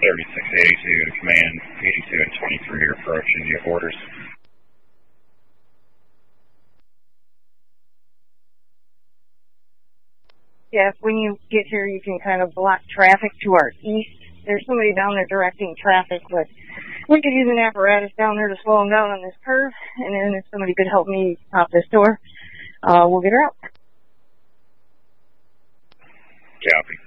3682 to command, 82 and 23 are approaching. Do you have orders? Yes, when you get here, you can kind of block traffic to our east. There's somebody down there directing traffic, but we could use an apparatus down there to slow them down on this curve, and then if somebody could help me pop this door, we'll get her out. Copy.